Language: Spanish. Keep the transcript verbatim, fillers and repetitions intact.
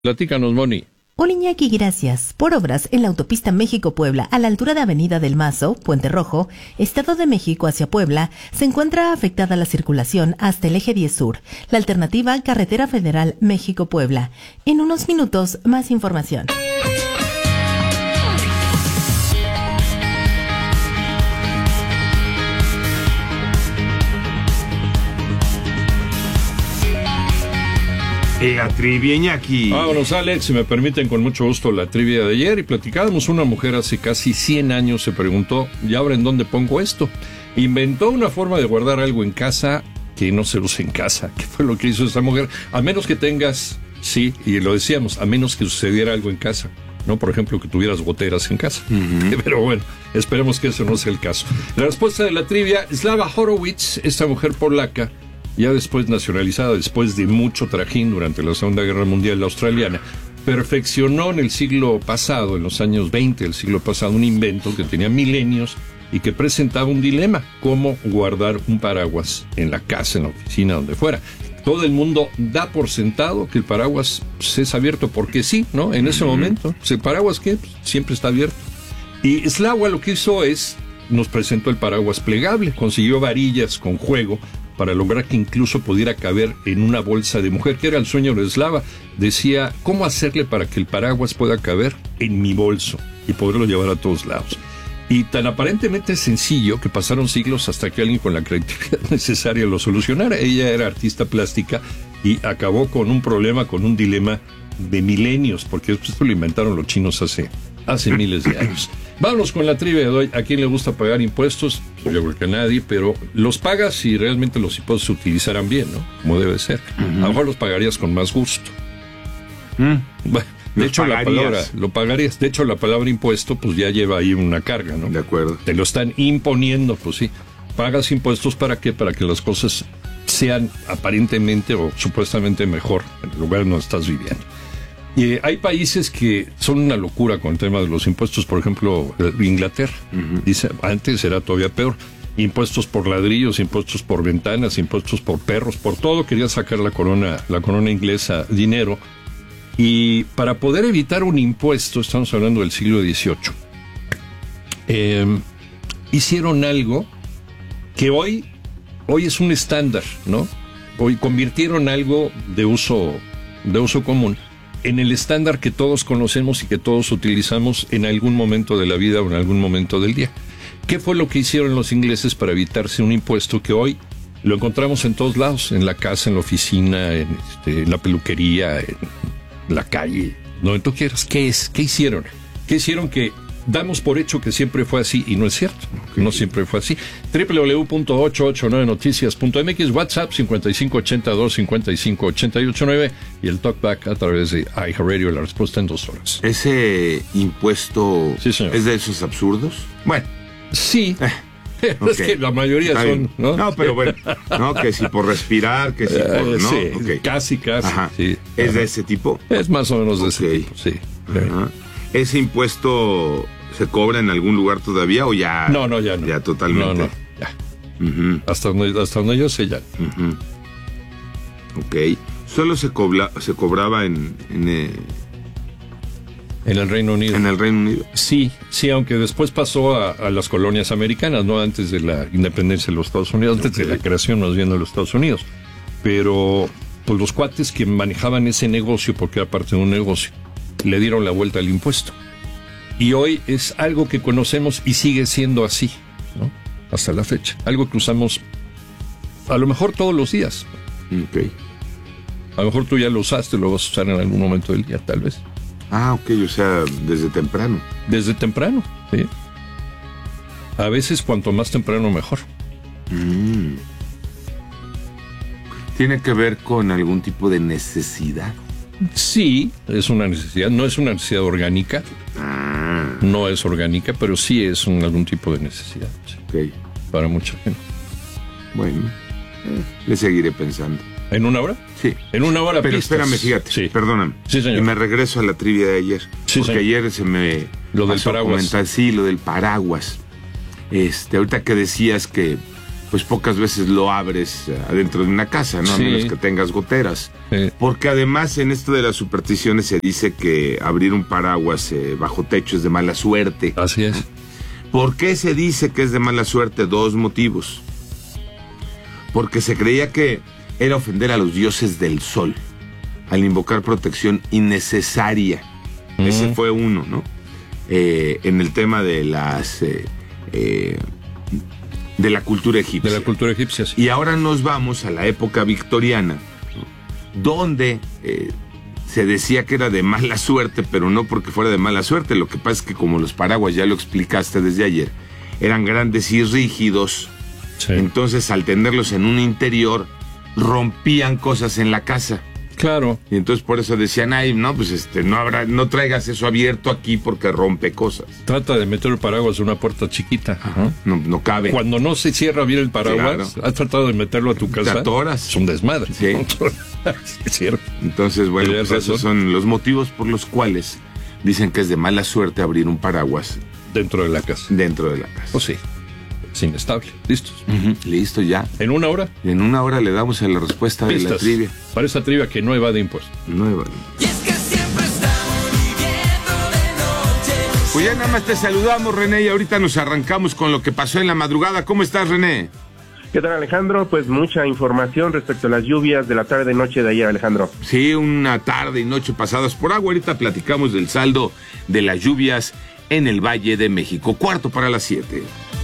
Platícanos, Moni. Hola Iñaki, gracias. Por obras en la autopista México-Puebla, a la altura de Avenida del Mazo, Puente Rojo, Estado de México hacia Puebla, se encuentra afectada la circulación hasta el eje diez Sur. La alternativa, Carretera Federal México-Puebla. En unos minutos, más información. La trivia, Iñaki. Vámonos, Alex, si me permiten, con mucho gusto la trivia de ayer. Y platicábamos, una mujer hace casi cien años se preguntó, ¿y ahora en dónde pongo esto? Inventó una forma de guardar algo en casa que no se usa en casa. ¿Qué fue lo que hizo esta mujer? A menos que tengas, sí, y lo decíamos, a menos que sucediera algo en casa, ¿no? Por ejemplo, que tuvieras goteras en casa. Uh-huh. Pero bueno, esperemos que eso no sea el caso. La respuesta de la trivia, Slava Horowitz, esta mujer polaca, ya después nacionalizada, después de mucho trajín durante la Segunda Guerra Mundial australiana, perfeccionó en el siglo pasado, en los años veinte del siglo pasado, un invento que tenía milenios y que presentaba un dilema: cómo guardar un paraguas en la casa, en la oficina, donde fuera. Todo el mundo da por sentado que el paraguas se es abierto porque sí, ¿no? En ese momento, ¿el paraguas qué? Pues siempre está abierto. Y Slava lo que hizo es, nos presentó el paraguas plegable, consiguió varillas con juego para lograr que incluso pudiera caber en una bolsa de mujer, que era el sueño de Slava. Decía, ¿cómo hacerle para que el paraguas pueda caber en mi bolso y poderlo llevar a todos lados? Y tan aparentemente sencillo que pasaron siglos hasta que alguien con la creatividad necesaria lo solucionara. Ella era artista plástica y acabó con un problema, con un dilema de milenios, porque esto lo inventaron los chinos hace, hace miles de años. Vámonos con la trivia de hoy. ¿A quién le gusta pagar impuestos? Pues yo creo que a nadie, pero los pagas si realmente los impuestos se utilizaran bien, ¿no? Como debe ser. Uh-huh. A lo mejor los pagarías con más gusto. Uh-huh. Bueno, de hecho, pagarías? la palabra, lo pagarías. De hecho, la palabra impuesto, pues ya lleva ahí una carga, ¿no? De acuerdo. Te lo están imponiendo, pues sí. ¿Pagas impuestos para qué? Para que las cosas sean aparentemente o supuestamente mejor en el lugar donde estás viviendo. Y eh, hay países que son una locura con el tema de los impuestos. Por ejemplo, eh, Inglaterra. Uh-huh. Dice, antes era todavía peor. Impuestos por ladrillos, impuestos por ventanas, impuestos por perros, por todo. Quería sacar la corona, la corona inglesa dinero. Y para poder evitar un impuesto, estamos hablando del siglo dieciocho, eh, hicieron algo que hoy, hoy es un estándar, ¿no? Hoy convirtieron algo de uso, de uso común en el estándar que todos conocemos y que todos utilizamos en algún momento de la vida o en algún momento del día. ¿Qué fue lo que hicieron los ingleses para evitarse un impuesto que hoy lo encontramos en todos lados? En la casa, en la oficina, en, este, en la peluquería, en la calle, donde tú quieras. ¿Qué es? ¿Qué hicieron? ¿Qué hicieron que damos por hecho que siempre fue así? Y no es cierto. Okay. No siempre fue así. doble u doble u doble u punto ocho ocho nueve noticias punto m x, WhatsApp cincuenta y cinco ochenta y dos cincuenta y cinco ochenta y ocho nueve y el talkback a través de iHeartRadio. La respuesta en dos horas. ¿Ese impuesto sí, es de esos absurdos? Bueno, sí. Eh. Es okay. Que la mayoría Está son, ¿no? No, pero bueno, no, que si por respirar, que si por, ¿no? Sí, okay. Casi, casi. Ajá. Sí. ¿Es Ajá. de ese tipo? Es más o menos de okay. ese tipo, sí. Ajá. ¿Ese impuesto se cobra en algún lugar todavía o ya? No, no, ya no. Ya totalmente. No, no, ya. Uh-huh. Hasta donde, hasta donde yo sé ya. Uh-huh. Ok. ¿Solo se, cobla, se cobraba en... en eh... En el Reino Unido. En el Reino Unido. Sí, sí, aunque después pasó a, a las colonias americanas, ¿no? Antes de la independencia de los Estados Unidos, antes okay. de la creación más bien de los Estados Unidos. Pero, pues los cuates que manejaban ese negocio, porque era parte de un negocio, le dieron la vuelta al impuesto. Y hoy es algo que conocemos y sigue siendo así, ¿no? Hasta la fecha. Algo que usamos a lo mejor todos los días. Ok. A lo mejor tú ya lo usaste, lo vas a usar en algún momento del día, tal vez. Ah, ok, o sea, desde temprano. Desde temprano, sí. A veces cuanto más temprano mejor. Mm. ¿Tiene que ver con algún tipo de necesidad? Sí, es una necesidad. No es una necesidad orgánica. Ah. No es orgánica, pero sí es un, algún tipo de necesidad. Sí. Ok. Para mucha gente. Bueno, eh, le seguiré pensando. ¿En una hora? Sí. En una hora. Pero pistas. Espérame, fíjate. Sí. Perdóname. Sí, señor. Y me regreso a la trivia de ayer. Sí, porque señor. ayer se me... Lo del paraguas. Comentar, sí, lo del paraguas. Este, ahorita que decías que pues pocas veces lo abres adentro de una casa, ¿no? A Sí. menos que tengas goteras. Sí. Porque además en esto de las supersticiones se dice que abrir un paraguas eh, bajo techo es de mala suerte. Así es. ¿Por qué se dice que es de mala suerte? Dos motivos. Porque se creía que era ofender a los dioses del sol al invocar protección innecesaria. Mm. Ese fue uno, ¿no? Eh, en el tema de las eh, eh, de la cultura egipcia. De la cultura egipcia, sí. Y ahora nos vamos a la época victoriana, donde eh, se decía que era de mala suerte, pero no porque fuera de mala suerte. Lo que pasa es que como los paraguas, ya lo explicaste desde ayer, eran grandes y rígidos, sí. Entonces al tenerlos en un interior, rompían cosas en la casa. Claro. Y entonces por eso decían, ay, no, pues este, no habrá, no traigas eso abierto aquí porque rompe cosas. Trata de meter el paraguas en una puerta chiquita. Ajá, ¿no? No, no cabe. Cuando no se cierra bien el paraguas, claro. Has tratado de meterlo a tu casa. Te atoras. Es un desmadre. Sí. Es cierto. Entonces, bueno, pues esos son los motivos por los cuales dicen que es de mala suerte abrir un paraguas. Dentro de la casa. Dentro de la casa. Pues sí. Es inestable. ¿Listos? Uh-huh. Listo, ya. ¿En una hora? En una hora le damos a la respuesta Pistas de la trivia. Para esa trivia que no evade impuestos. No evade. Y es que siempre estamos viviendo de noche. Pues ya nada más te saludamos, René, y ahorita nos arrancamos con lo que pasó en la madrugada. ¿Cómo estás, René? ¿Qué tal, Alejandro? Pues mucha información respecto a las lluvias de la tarde y noche de ayer, Alejandro. Sí, una tarde y noche pasadas por agua. Ahorita platicamos del saldo de las lluvias en el Valle de México. Cuarto para las siete.